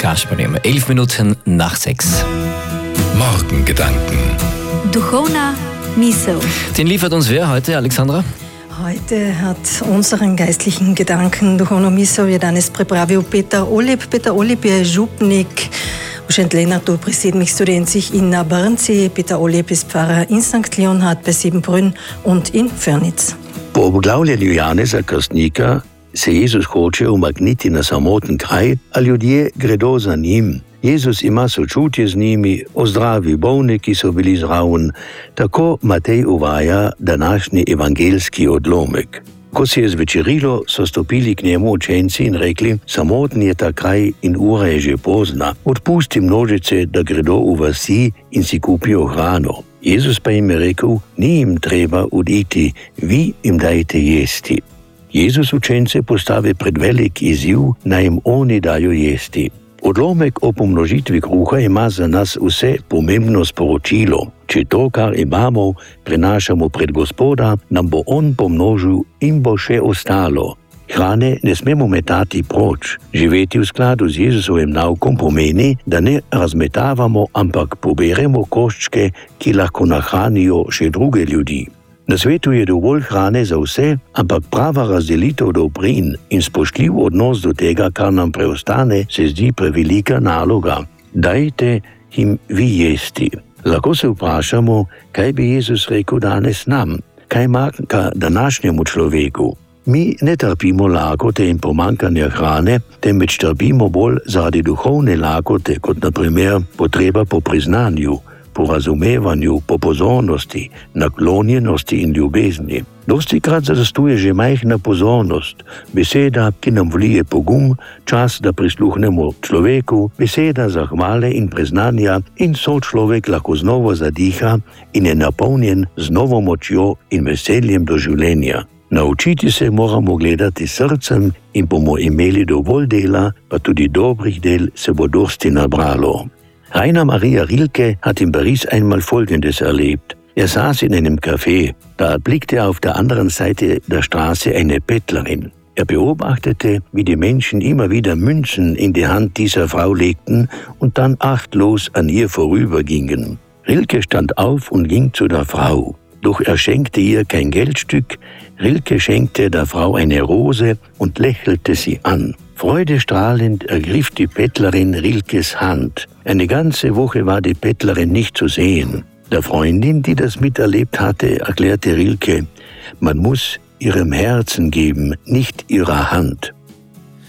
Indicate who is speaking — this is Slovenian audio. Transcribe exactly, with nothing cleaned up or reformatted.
Speaker 1: Kasperjem. Elf Minuten nach sechs.
Speaker 2: Morgengedanken.
Speaker 3: Duchovna misel.
Speaker 1: Den liefert uns wer heute, Alexandra?
Speaker 4: Heute hat unseren geistlichen Gedanken Duchovno misel je danes pripravil Peter Olip. Peter Olip je župnik v Šentlenartu pri sedmih studencih in na Brnci. Peter Olip ist Pfarrer in Sankt Leonhard bei Siebenbrunn und in Förnitz.
Speaker 5: Po obglavljanju Janeza Krstnika se Jezus hoče umakniti na samoten kraj, a ljudje gredo za njim. Jezus ima sočutje z njimi, ozdravi bolne, ki so bili zraven. Tako Matej uvaja današnji evangelski odlomek. Ko se je zvečerilo, so stopili k njemu učenci in rekli: samoten je ta kraj in ura je že pozna. Odpusti množice, da gredo v vasi in si kupijo hrano. Jezus pa jim je rekel: ni jim treba oditi, vi jim dajte jesti. Jezus učence postavi pred velik izziv, naj jim oni dajo jesti. Odlomek o pomnožitvi kruha ima za nas vse pomembno sporočilo. Če to, kar imamo, prenašamo pred Gospoda, nam bo On pomnožil in bo še ostalo. Hrane ne smemo metati proč. Živeti v skladu z Jezusovim naukom pomeni, da ne razmetavamo, ampak poberemo koščke, ki lahko nahranijo še druge ljudi. Na svetu je dovolj hrane za vse, ampak prava razdelitev dobrin in spoštljiv odnos do tega, kar nam preostane, se zdi prevelika naloga. Dajte jim vi jesti. Lahko se vprašamo, kaj bi Jezus rekel danes nam, kaj manjka današnjemu človeku. Mi ne trpimo lakote in pomankanja hrane, temveč trpimo bolj zaradi duhovne lakote, kot na primer potreba po priznanju, po razumevanju, po pozornosti, naklonjenosti in ljubezni. Dostikrat zadostuje že majhna pozornost, beseda, ki nam vlije pogum, čas, da prisluhnemo človeku, beseda zahvale in priznanja, in sočlovek lahko znova zadiha in je napolnjen z novo močjo in veseljem do življenja. Naučiti se moramo gledati srcem in bomo imeli dovolj dela, pa tudi dobrih del se bo dosti nabralo. Rainer Maria Rilke hat in Paris einmal Folgendes erlebt. Er saß in einem Café, da erblickte er auf der anderen Seite der Straße eine Bettlerin. Er beobachtete, wie die Menschen immer wieder Münzen in die Hand dieser Frau legten und dann achtlos an ihr vorübergingen. Rilke stand auf und ging zu der Frau. Doch er schenkte ihr kein Geldstück. Rilke schenkte der Frau eine Rose und lächelte sie an. Freudestrahlend ergriff die Bettlerin Rilkes Hand. Eine ganze Woche war die Bettlerin nicht zu sehen. Der Freundin, die das miterlebt hatte, erklärte Rilke: man muss ihrem Herzen geben, nicht ihrer Hand.